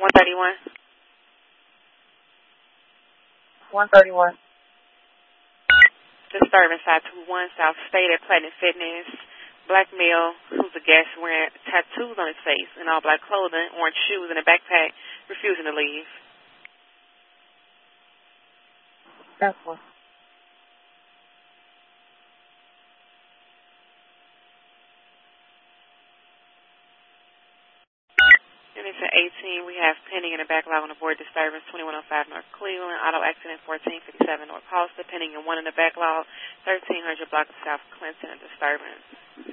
131. 131. Disturbance 521 South State at Platinum Fitness. Black male who's a guest wearing tattoos on his face and all black clothing, orange shoes, and a backpack, refusing to leave. That's one. And it's at 18. We have pending in the backlog on the board disturbance 2105 North Cleveland, auto accident 1457 North Hollister, pending in one in the backlog 1300 block of South Clinton, a disturbance.